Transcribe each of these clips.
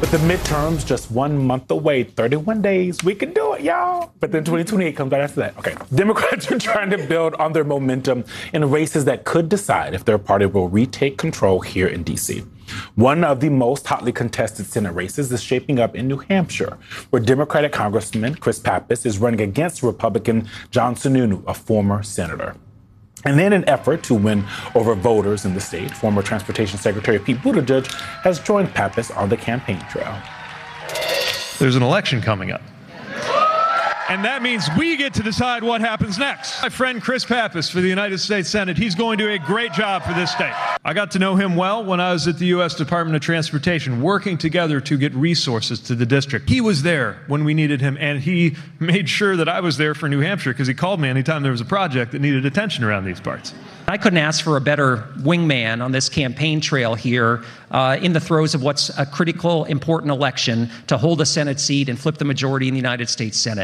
With the midterms just 1 month away, 31 days, we can do it, y'all. But then 2028 comes right after that. Okay. Democrats are trying to build on their momentum in races that could decide if their party will retake control here in D.C. One of the most hotly contested Senate races is shaping up in New Hampshire, where Democratic Congressman Chris Pappas is running against Republican John Sununu, a former senator. And in an effort to win over voters in the state, former Transportation Secretary Pete Buttigieg has joined Pappas on the campaign trail. There's an election coming up. And that means we get to decide what happens next. My friend Chris Pappas for the United States Senate, he's going to do a great job for this state. I got to know him well when I was at the U.S. Department of Transportation, working together to get resources to the district. He was there when we needed him, and he made sure that I was there for New Hampshire because he called me anytime there was a project that needed attention around these parts. I couldn't ask for a better wingman on this campaign trail here in the throes of what's a critical, important election to hold a Senate seat and flip the majority in the United States Senate.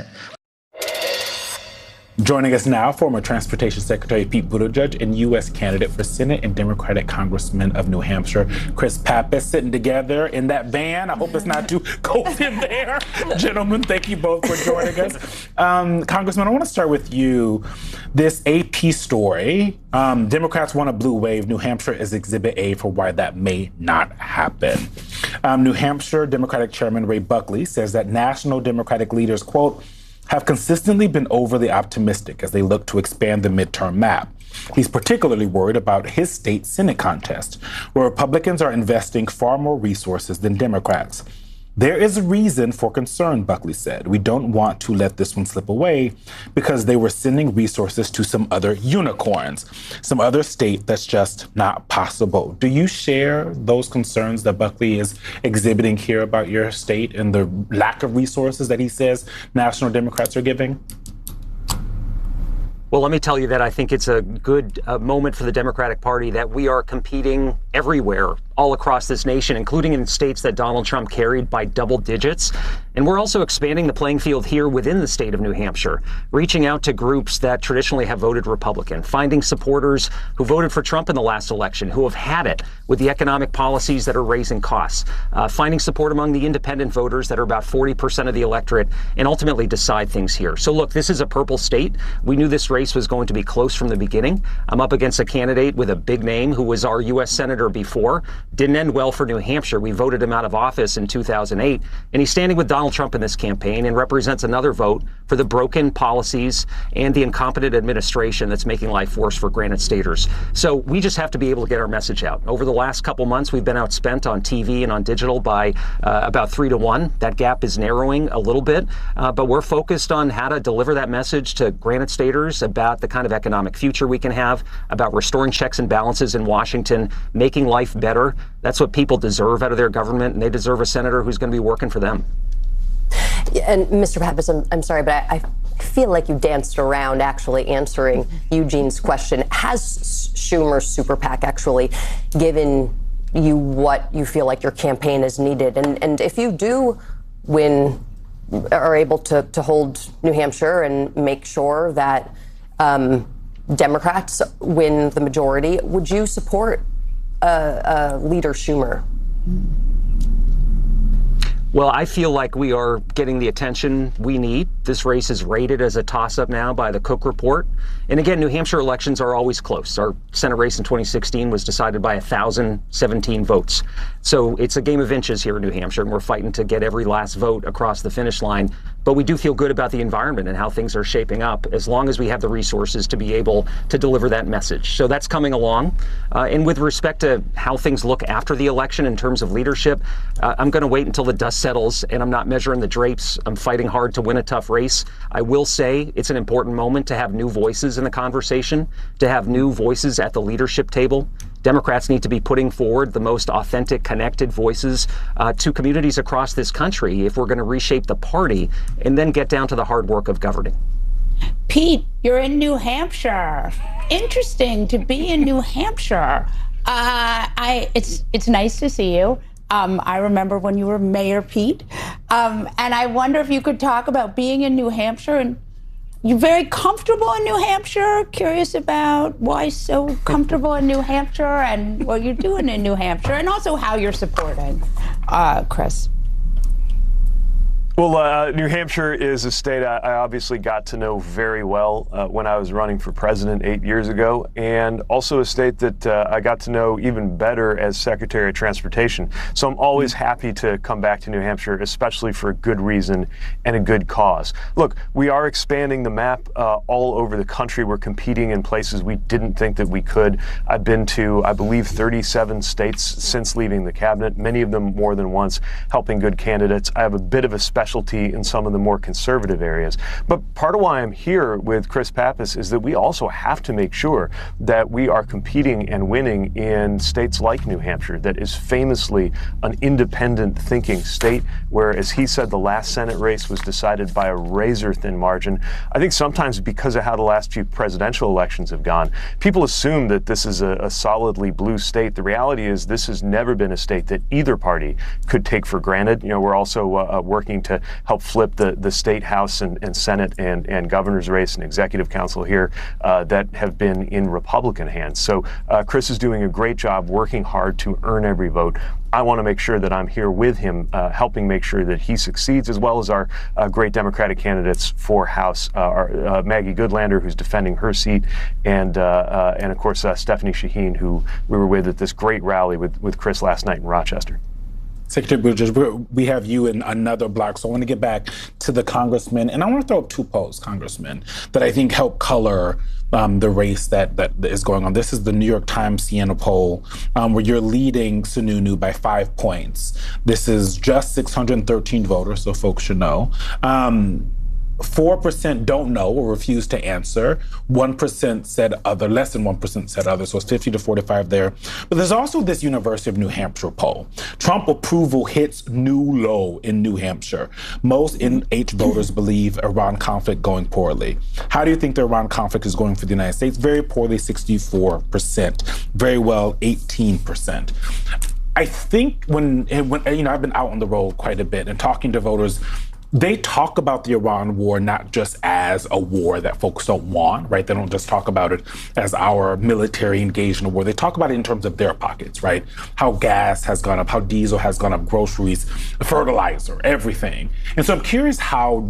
Joining us now, former Transportation Secretary Pete Buttigieg and U.S. candidate for Senate and Democratic Congressman of New Hampshire, Chris Pappas, sitting together in that van. I hope it's not too cold in there. Gentlemen, thank you both for joining us. Congressman, I want to start with you. This AP story, Democrats want a blue wave. New Hampshire is Exhibit A for why that may not happen. New Hampshire Democratic Chairman Ray Buckley says that national Democratic leaders, quote, have consistently been overly optimistic as they look to expand the midterm map. He's particularly worried about his state Senate contest, where Republicans are investing far more resources than Democrats. There is a reason for concern, Buckley said. We don't want to let this one slip away because they were sending resources to some other unicorns, some other state that's just not possible. Do you share those concerns that Buckley is exhibiting here about your state and the lack of resources that he says national Democrats are giving? Well, let me tell you that I think it's a good moment for the Democratic Party that we are competing everywhere, all across this nation, including in states that Donald Trump carried by double digits. And we're also expanding the playing field here within the state of New Hampshire, reaching out to groups that traditionally have voted Republican, finding supporters who voted for Trump in the last election, who have had it with the economic policies that are raising costs, finding support among the independent voters that are about 40% of the electorate, and ultimately decide things here. So look, this is a purple state. We knew this race was going to be close from the beginning. I'm up against a candidate with a big name who was our U.S. Senator before. Didn't end well for New Hampshire. We voted him out of office in 2008, and he's standing with Donald Trump in this campaign and represents another vote for the broken policies and the incompetent administration that's making life worse for Granite Staters. So we just have to be able to get our message out. Over the last couple months, we've been outspent on TV and on digital by about 3-1. That gap is narrowing a little bit, but we're focused on how to deliver that message to Granite Staters about the kind of economic future we can have, about restoring checks and balances in Washington, making life better. That's what people deserve out of their government, and they deserve a senator who's going to be working for them. And Mr. Pappas, I'm sorry, but I feel like you danced around actually answering Eugene's question. Has Schumer's super PAC actually given you what you feel like your campaign has needed? And if you do win, are able to hold New Hampshire and make sure that Democrats win the majority, would you support Leader Schumer? Well, I feel like we are getting the attention we need. This race is rated as a toss-up now by the Cook Report. And again, New Hampshire elections are always close. Our Senate race in 2016 was decided by 1,017 votes. So it's a game of inches here in New Hampshire, and we're fighting to get every last vote across the finish line. But we do feel good about the environment and how things are shaping up, as long as we have the resources to be able to deliver that message. So that's coming along. And with respect to how things look after the election in terms of leadership, I'm going to wait until the dust settles, and I'm not measuring the drapes. I'm fighting hard to win a tough race. I will say it's an important moment to have new voices in the conversation, to have new voices at the leadership table. Democrats need to be putting forward the most authentic, connected voices to communities across this country if we're going to reshape the party and then get down to the hard work of governing. Pete, you're in New Hampshire. Interesting to be in New Hampshire. It's nice to see you. I remember when you were Mayor Pete. And I wonder if you could talk about being in New Hampshire. And you're very comfortable in New Hampshire. Curious about why so comfortable in New Hampshire and what you're doing in New Hampshire, and also how you're supporting Chris. Well, New Hampshire is a state I obviously got to know very well when I was running for president 8 years ago, and also a state that I got to know even better as Secretary of Transportation. So I'm always happy to come back to New Hampshire, especially for a good reason and a good cause. Look, we are expanding the map all over the country. We're competing in places we didn't think that we could. I've been to, I believe, 37 states since leaving the cabinet, many of them more than once, helping good candidates. I have a bit of a specialty in some of the more conservative areas. But part of why I'm here with Chris Pappas is that we also have to make sure that we are competing and winning in states like New Hampshire, that is famously an independent thinking state where, as he said, the last Senate race was decided by a razor-thin margin. I think sometimes because of how the last few presidential elections have gone, people assume that this is a solidly blue state. The reality is this has never been a state that either party could take for granted. You know, we're also working to help flip the state House and Senate and governor's race and executive council here that have been in Republican hands. So Chris is doing a great job working hard to earn every vote. I want to make sure that I'm here with him, helping make sure that he succeeds, as well as our great Democratic candidates for House, Maggie Goodlander, who's defending her seat, and of course Stephanie Shaheen, who we were with at this great rally with Chris last night in Rochester. Secretary Buttigieg, we have you in another block, so I want to get back to the congressman, and I want to throw up two polls, Congressman, that I think help color the race that is going on. This is the New York Times Siena poll, where you're leading Sununu by 5 points. This is just 613 voters, so folks should know. 4% don't know or refuse to answer. 1% said other, less than 1% said other, so it's 50 to 45 there. But there's also this University of New Hampshire poll. Trump approval hits new low in New Hampshire. Most NH voters believe Iran conflict going poorly. How do you think the Iran conflict is going for the United States? Very poorly, 64%. Very well, 18%. I think when you know, I've been out on the road quite a bit and talking to voters, they talk about the Iran war not just as a war that folks don't want, right? They don't just talk about it as our military engaged in a war. They talk about it in terms of their pockets, right? How gas has gone up, how diesel has gone up, groceries, fertilizer, everything. And so I'm curious how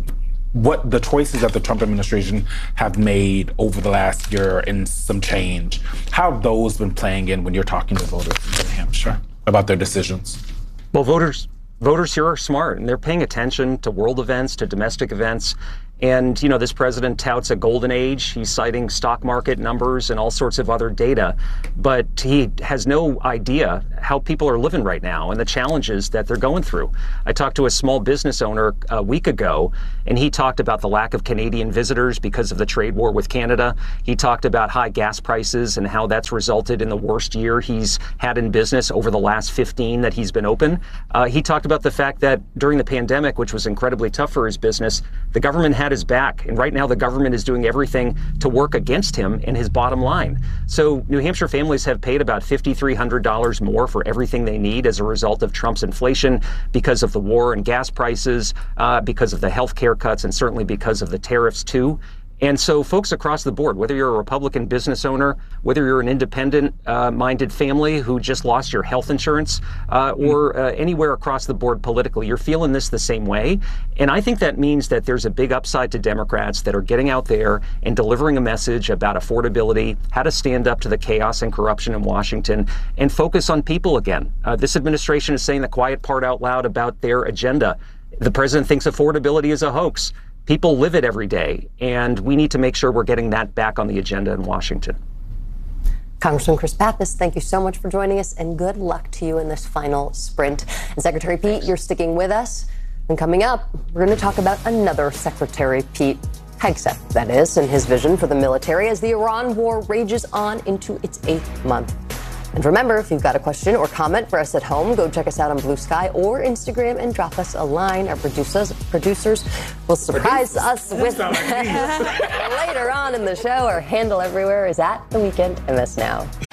what the choices that the Trump administration have made over the last year and some change, how have those been playing in when you're talking to voters in New Hampshire about their decisions? Well, voters here are smart, and they're paying attention to world events, to domestic events. And, you know, this president touts a golden age. He's citing stock market numbers and all sorts of other data, but he has no idea how people are living right now and the challenges that they're going through. I talked to a small business owner a week ago, and he talked about the lack of Canadian visitors because of the trade war with Canada. He talked about high gas prices and how that's resulted in the worst year he's had in business over the last 15 that he's been open. He talked about the fact that during the pandemic, which was incredibly tough for his business, the government had his back. And right now the government is doing everything to work against him and his bottom line. So New Hampshire families have paid about $5,300 more for everything they need as a result of Trump's inflation, because of the war and gas prices, because of the health care cuts, and certainly because of the tariffs too. And so folks across the board, whether you're a Republican business owner, whether you're an independent-minded family who just lost your health insurance, or anywhere across the board politically, you're feeling this the same way. And I think that means that there's a big upside to Democrats that are getting out there and delivering a message about affordability, how to stand up to the chaos and corruption in Washington, and focus on people again. This administration is saying the quiet part out loud about their agenda. The president thinks affordability is a hoax. People live it every day, and we need to make sure we're getting that back on the agenda in Washington. Congressman Chris Pappas, thank you so much for joining us, and good luck to you in this final sprint. And Secretary Pete, you're sticking with us. And coming up, we're going to talk about another Secretary, Pete Hegseth, that is, and his vision for the military as the Iran war rages on into its 8th month. And remember, if you've got a question or comment for us at home, go check us out on Blue Sky or Instagram and drop us a line. Our producers will surprise us with later on in the show. Our handle everywhere is @TheWeekendMS Now.